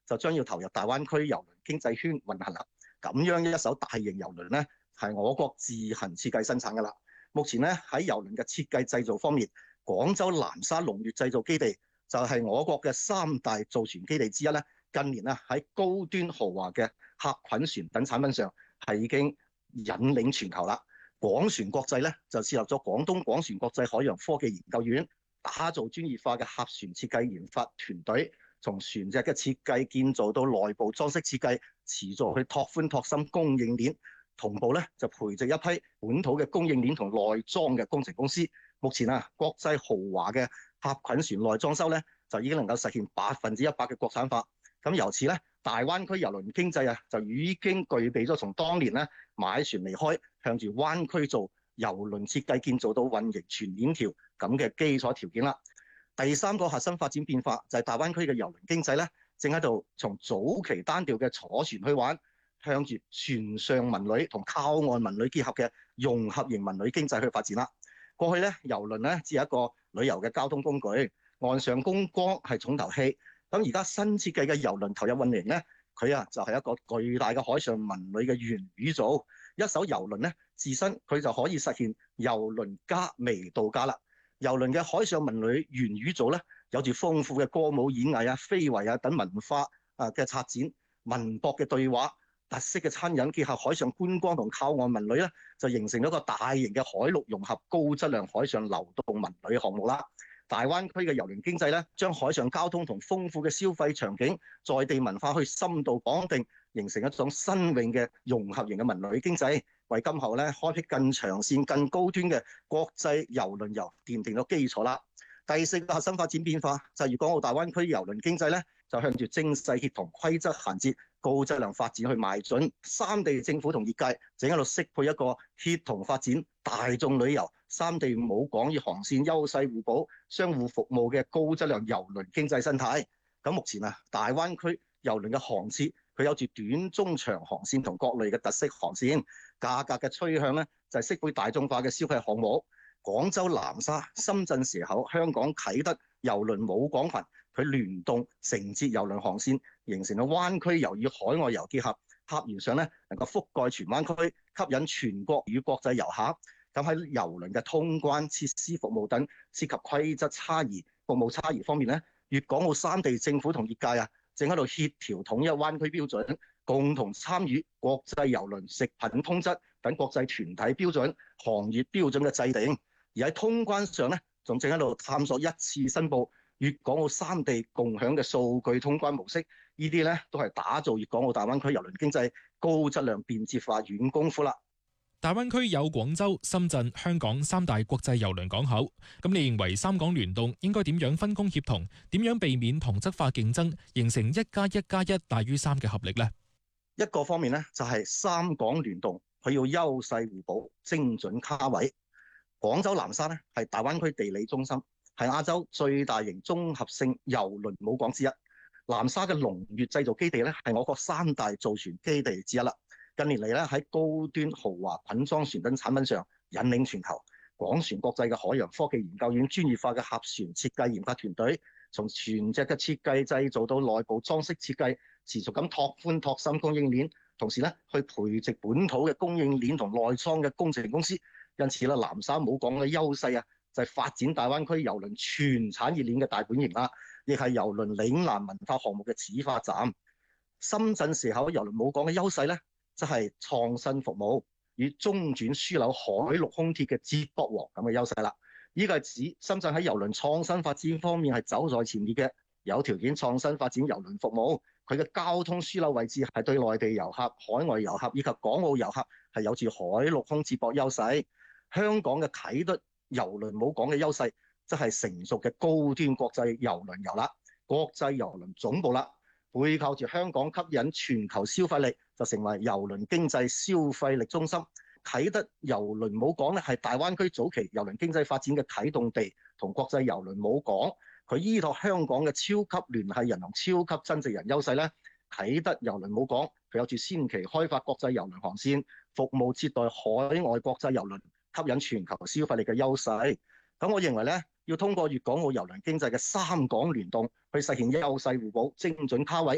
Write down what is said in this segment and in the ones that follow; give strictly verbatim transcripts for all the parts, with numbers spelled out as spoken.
就將要投入大灣區郵輪經濟圈運行啦。咁樣一艘大型郵輪咧，係我國自行設計生產㗎啦。目前咧喺郵輪嘅設計製造方面，廣州南沙龍悅製造基地就係我國嘅三大造船基地之一咧。近年啊喺高端豪華嘅客捆船等產品上係已經引領全球啦。廣船國際咧就設立咗廣東廣船國際海洋科技研究院，打造專業化嘅客船設計研發團隊，從船隻嘅設計建造到內部裝飾設計，持續去拓寬拓深供應鏈。同步咧就培植一批本土嘅供應鏈同內裝嘅工程公司。目前啊，國際豪華嘅客捆船內裝修咧就已經能夠實現百分之一百嘅國產化。咁由此咧，大灣區郵輪經濟啊就已經具備咗從當年咧買船離開，向住灣區做郵輪設計建造到運營全鏈條咁嘅基礎條件啦。第三個核心發展變化就係大灣區嘅郵輪經濟咧，正喺度從早期單調嘅坐船去玩，向住船上文旅同靠岸文旅結合嘅融合型文旅經濟去發展啦。過去咧，郵輪咧只係一個旅遊嘅交通工具，岸上觀光係重頭戲。咁而家新設計嘅郵輪投入運營咧，佢啊就係一個巨大嘅海上文旅嘅元宇宙。一艘郵輪咧，自身佢就可以實現郵輪加微度假啦。郵輪嘅海上文旅元宇宙咧，有住豐富嘅歌舞演藝啊、非遺啊等文化啊嘅策展、文博嘅對話、特色嘅餐飲，結合海上觀光同靠岸文旅咧，就形成咗一個大型嘅海陸融合高質量海上流動文旅項目啦。大灣區嘅郵輪經濟咧，將海上交通同豐富嘅消費場景、在地文化去深度綁定，形成一種新穎嘅融合型嘅文旅經濟，為今後咧開闢更長線、更高端嘅國際郵輪遊奠定咗基礎啦。第四個核心發展變化就係粵港澳大灣區郵輪經濟咧，就向住精細協同、規則銜接、高質量發展去邁進。三地政府同業界正喺度適配一個協同發展、大眾旅遊、三地母港與航線優勢互補、相互服務嘅高質量郵輪經濟生態。咁目前啊，大灣區郵輪嘅航次佢有住短、中、長航線同各類嘅特色航線，價格嘅趨向咧就係適配大眾化嘅消費項目。廣州南沙、深圳蛇口、香港啟德郵輪母港群，佢聯動承接郵輪航線，形成咗灣區遊與海外遊結合，客源上咧能夠覆蓋全灣區，吸引全國與國際遊客。咁喺郵輪嘅通關、設施、服務等涉及規則差異、服務差異方面咧，粵港澳三地政府同業界啊，正喺度協調統一灣區標準，共同參與國際郵輪食品通則等國際團體標準、行業標準嘅制定。而喺通關上咧，仲正喺度探索一次申報粵港澳三地共享嘅數據通關模式，呢啲咧都係打造粵港澳大灣區郵輪經濟高質量便捷化軟功夫啦。 大灣區有廣州、深圳、香港三大國際郵輪港口，咁你認為三港聯動應該點樣分工協同？點樣避免同質化競爭，形成一加一加一大於三嘅合力呢？ 一個方面咧就係三港聯動，佢要優勢互補、精準卡位。廣州南沙咧係大灣區地理中心，係亞洲最大型綜合性郵輪母港之一。南沙嘅龍悅製造基地咧係我國三大造船基地之一啦。近年嚟咧喺高端豪華捆裝船等產品上引領全球。廣船國際嘅海洋科技研究院專業化嘅客船設計研發團隊，從船隻嘅設計製造到內部裝飾設計，持續咁拓寬拓深供應鏈，同時咧去培植本土嘅供應鏈同內裝嘅工程公司。因此啦，南沙母港嘅優勢啊，就係發展大灣區郵輪全產業鏈嘅大本營啦，亦係郵輪嶺南文化項目嘅始發站。深圳蛇口郵輪母港嘅優勢咧，就係創新服務與中轉樞紐海陸空鐵嘅接駁王咁嘅優勢啦。呢個係指深圳喺郵輪創新發展方面係走在前列嘅，有條件創新發展郵輪服務。佢嘅交通樞紐位置係對內地遊客、海外遊客以及港澳遊客係有住海陸空接駁優勢。香港嘅啟德郵輪母港嘅優勢，則係成熟嘅高端國際郵輪遊啦，國際郵輪總部啦，背靠住香港吸引全球消費力，就成為郵輪經濟消費力中心。啟德郵輪母港咧係大灣區早期郵輪經濟發展嘅啟動地同國際郵輪母港，佢依託香港嘅超級聯繫人同超級增值人優勢咧，啟德郵輪母港佢有住先期開發國際郵輪航線，服務接待海外國際郵輪，吸引全球消費力嘅優勢。咁我認為咧，要通過粵港澳郵輪經濟嘅三港聯動，去實現優勢互補、精準卡位，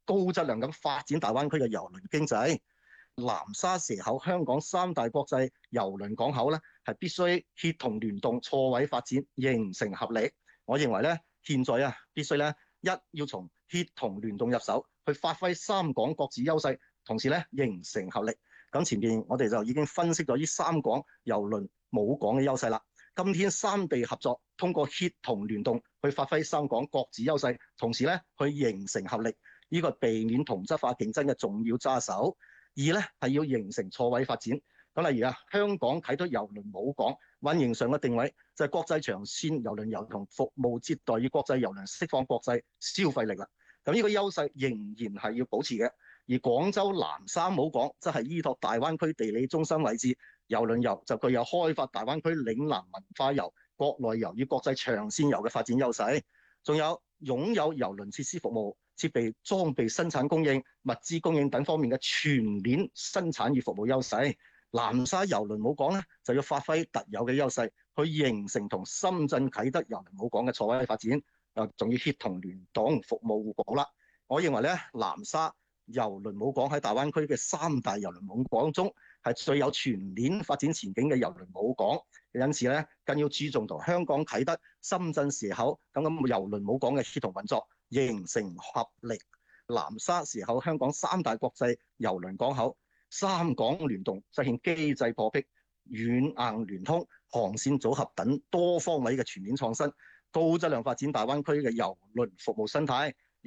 高質量咁發展大灣區嘅郵輪經濟。南沙蛇口香港三大國際郵輪港口咧，係必須協同聯動錯位發展，形成合力。我認為咧，現在啊，必須咧一要從協同聯動入手，去發揮三港各自優勢，同時咧形成合力。咁前面我哋就已經分析咗呢三港郵輪母港嘅優勢啦。今天三地合作，通過協同聯動去發揮三港各自優勢，同時咧去形成合力，呢個避免同質化競爭嘅重要揸手。二咧係要形成錯位發展。咁例如啊，香港啟德郵輪母港運營上嘅定位就係國際長線郵輪遊同服務接待與國際郵輪釋放國際消費力啦。咁呢個優勢仍然係要保持嘅。而廣州南沙母港則係依託大灣區地理中心位置，郵輪遊就具有開發大灣區嶺南文化遊、國內遊與國際長線遊嘅發展優勢。仲有擁有郵輪設施服務、設備、裝備、生產供應、物資供應等方面嘅全鏈生產與服務優勢。南沙郵輪母港咧就要發揮特有嘅優勢，去形成同深圳啟德郵輪母港嘅錯位發展，誒仲要協同聯動服務互補啦。我認為咧，南沙郵輪母港喺大灣區嘅三大郵輪母港中係最有全鏈發展前景嘅郵輪母港，因此咧更要注重同香港啟德、深圳蛇口咁咁郵輪母港嘅協同運作，形成合力。南沙蛇口香港三大國際郵輪港口，三港聯動實現機制破壁、軟硬聯通、航線組合等多方位嘅全面創新，高質量發展大灣區嘅郵輪服務生態。